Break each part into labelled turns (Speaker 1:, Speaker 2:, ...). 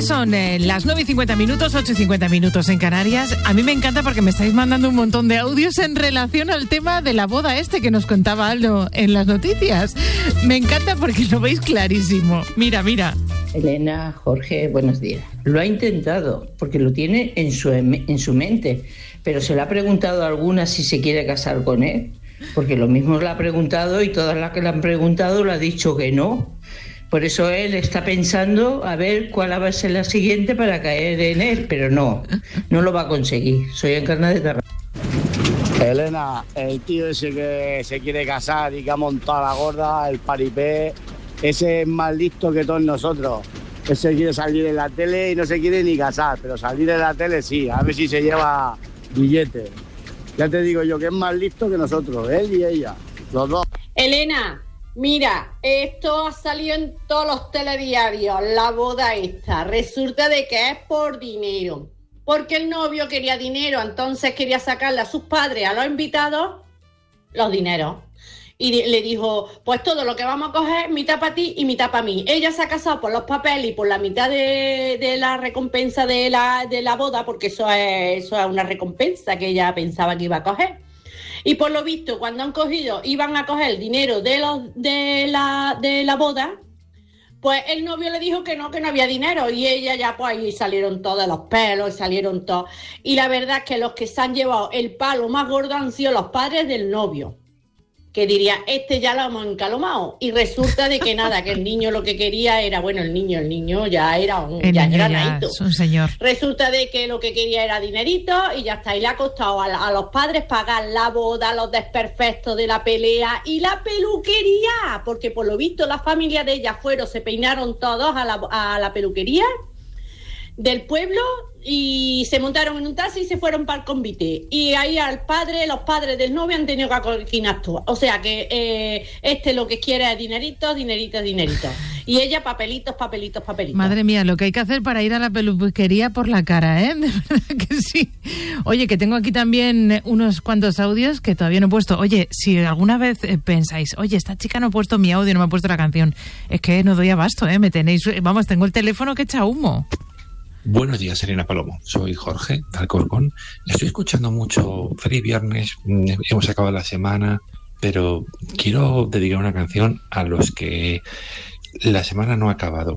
Speaker 1: Son las 9:50, 8:50 en Canarias. A mí me encanta porque me estáis mandando un montón de audios en relación al tema de la boda que nos contaba Aldo en las noticias. Me encanta porque lo veis clarísimo. Mira.
Speaker 2: Elena, Jorge, buenos días. Lo ha intentado porque lo tiene en su mente, pero se le ha preguntado a alguna si se quiere casar con él, porque lo mismo le ha preguntado y todas las que le han preguntado le ha dicho que no. Por eso él está pensando a ver cuál va a ser la siguiente para caer en él, pero no lo va a conseguir. Soy Encarna de Terra.
Speaker 3: Elena, el tío ese que se quiere casar y que ha montado la gorda, el paripé, ese es más listo que todos nosotros. Ese quiere salir en la tele y no se quiere ni casar, pero salir en la tele sí, a ver si se lleva billetes. Ya te digo yo que es más listo que nosotros, él y ella, los dos.
Speaker 4: Elena, mira, esto ha salido en todos los telediarios, la boda esta. Resulta de que es por dinero. Porque el novio quería dinero, entonces quería sacarle a sus padres, a los invitados, los dineros. Y le dijo, pues todo lo que vamos a coger, mitad para ti y mitad para mí. Ella se ha casado por los papeles y por la mitad de la recompensa de la boda, porque eso es una recompensa que ella pensaba que iba a coger. Y por lo visto, cuando iban a coger el dinero de la boda, pues el novio le dijo que no había dinero, y ella ya pues ahí salieron todos los pelos, salieron todos. Y la verdad es que los que se han llevado el palo más gordo han sido los padres del novio, que diría, ya lo hemos encalomado. Y resulta de que nada, que el niño lo que quería era, bueno, el niño ya era un granadito.
Speaker 1: Es un señor.
Speaker 4: Resulta de que lo que quería era dinerito y ya está. Y le ha costado a los padres pagar la boda, los desperfectos de la pelea y la peluquería, porque por lo visto la familia de ella se peinaron todos a la peluquería del pueblo y se montaron en un taxi y se fueron para el convite. Y ahí los padres del novio han tenido que coordinar todo. O sea que lo que quiere es dinerito. Y ella papelitos.
Speaker 1: Madre mía, lo que hay que hacer para ir a la peluquería por la cara, ¿eh? De verdad que sí. Oye, que tengo aquí también unos cuantos audios que todavía no he puesto. Oye, si alguna vez pensáis, oye, esta chica no ha puesto mi audio, no me ha puesto la canción, es que no doy abasto, ¿eh? Me tenéis, vamos, tengo el teléfono que echa humo.
Speaker 5: Buenos días, Elena Palomo. Soy Jorge, de Alcorcón. Estoy escuchando mucho. Feliz viernes, hemos acabado la semana, pero quiero dedicar una canción a los que la semana no ha acabado.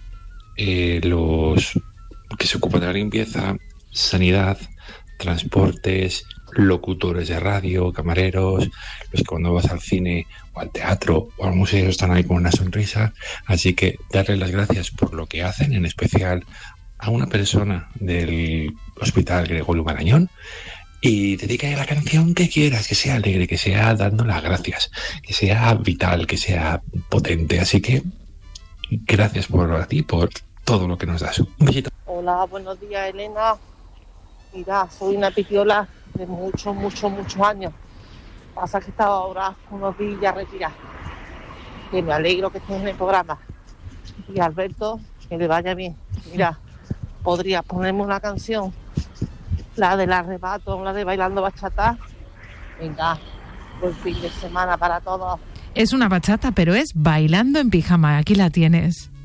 Speaker 5: Los que se ocupan de la limpieza, sanidad, transportes, locutores de radio, camareros, los que cuando vas al cine o al teatro o al museo están ahí con una sonrisa. Así que darles las gracias por lo que hacen, en especial a una persona del Hospital Gregorio Marañón, y dedícale la canción que quieras, que sea alegre, que sea dando las gracias, que sea vital, que sea potente. Así que gracias por todo lo que nos das. Un besito.
Speaker 6: Hola, buenos días, Elena. Mira, soy una pitiola de muchos años. Pasa que estaba ahora unos días retirada. Que me alegro que estés en el programa. Y Alberto, que le vaya bien. Mira, podrías ponerme una canción, la del arrebato, la de Bailando Bachata. Venga, buen fin de semana para todos.
Speaker 1: Es una bachata, pero es Bailando en Pijama. Aquí la tienes.